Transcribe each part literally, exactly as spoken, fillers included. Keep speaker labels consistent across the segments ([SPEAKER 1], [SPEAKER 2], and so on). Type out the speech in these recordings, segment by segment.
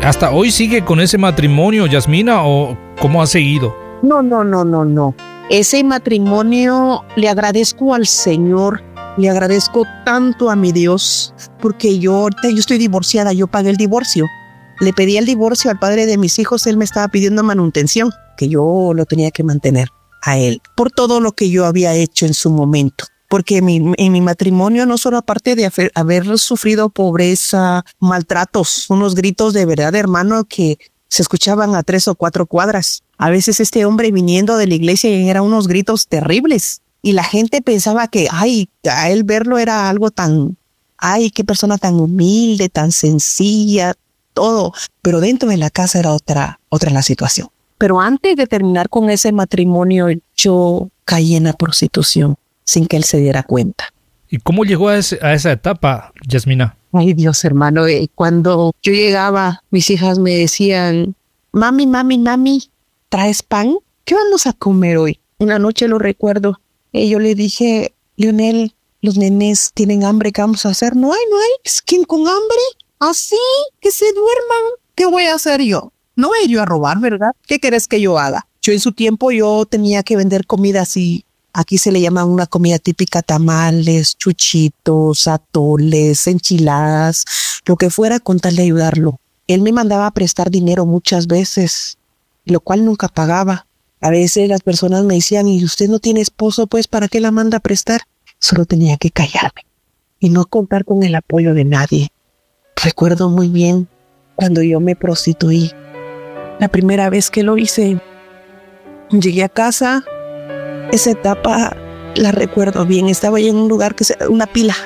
[SPEAKER 1] ¿Hasta hoy sigue con ese matrimonio, Yasmina, o cómo ha seguido?
[SPEAKER 2] No, no, no, no, no. Ese matrimonio le agradezco al Señor, le agradezco tanto a mi Dios, porque yo ahorita yo estoy divorciada, yo pagué el divorcio. Le pedí el divorcio al padre de mis hijos, él me estaba pidiendo manutención, que yo lo tenía que mantener a él, por todo lo que yo había hecho en su momento. Porque en mi, en mi matrimonio no solo aparte de haber, haber sufrido pobreza, maltratos, unos gritos de verdad, hermano, que se escuchaban a tres o cuatro cuadras. A veces este hombre viniendo de la iglesia eran unos gritos terribles. Y la gente pensaba que, ay, a él verlo era algo tan, ay, qué persona tan humilde, tan sencilla, todo. Pero dentro de la casa era otra, otra la situación. Pero antes de terminar con ese matrimonio, yo caí en la prostitución sin que él se diera cuenta.
[SPEAKER 1] ¿Y cómo llegó a, ese, a esa etapa, Yasmina?
[SPEAKER 2] Ay, Dios, hermano, eh, cuando yo llegaba, mis hijas me decían, mami, mami, mami, ¿traes pan? ¿Qué vamos a comer hoy? Una noche lo recuerdo, y yo le dije, Leonel, los nenes tienen hambre, ¿qué vamos a hacer? No hay, no hay, ¿quién con hambre? Así, que se duerman. ¿Qué voy a hacer yo? No voy yo a robar, ¿verdad? ¿Qué querés que yo haga? Yo en su tiempo yo tenía que vender comida así. Aquí se le llama una comida típica, tamales, chuchitos, atoles, enchiladas, lo que fuera con tal de ayudarlo. Él me mandaba a prestar dinero muchas veces, lo cual nunca pagaba. A veces las personas me decían, ¿y usted no tiene esposo? Pues, ¿para qué la manda a prestar? Solo tenía que callarme y no contar con el apoyo de nadie. Recuerdo muy bien cuando yo me prostituí. La primera vez que lo hice, llegué a casa. Esa etapa la recuerdo bien. Estaba yo en un lugar que se, una pila,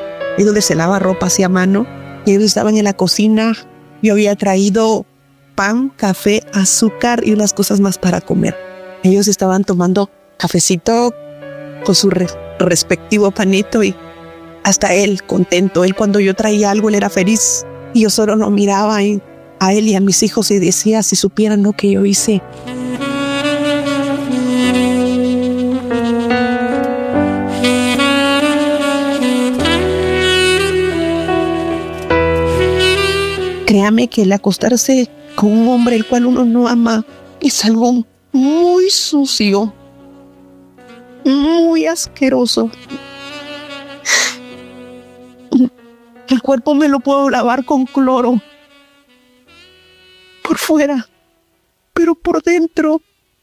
[SPEAKER 2] y donde se lava ropa así a mano. Y ellos estaban en la cocina. Yo había traído pan, café, azúcar y unas cosas más para comer. Ellos estaban tomando cafecito con su re- respectivo panito y hasta él contento. Él cuando yo traía algo, él era feliz. Y yo solo lo miraba y a él y a mis hijos y decía, si supieran lo que yo hice. Créame que el acostarse con un hombre el cual uno no ama es algo muy sucio, muy asqueroso. El cuerpo me lo puedo lavar con cloro por fuera, pero por dentro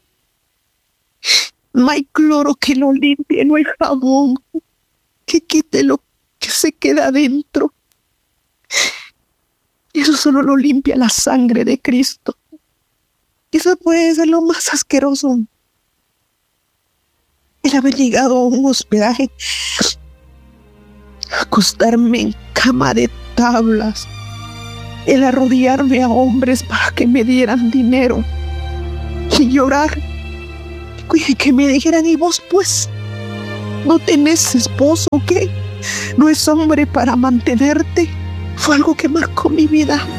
[SPEAKER 2] no hay cloro que lo limpie, no hay jabón que quite lo que se queda adentro. Y eso solo lo limpia la sangre de Cristo. Y eso puede ser lo más asqueroso. El haber llegado a un hospedaje, acostarme en cama de tablas, el arrodillarme a hombres para que me dieran dinero y llorar y que me dijeran, ¿y vos pues no tenés esposo o qué? ¿No es hombre para mantenerte? Fue algo que marcó mi vida.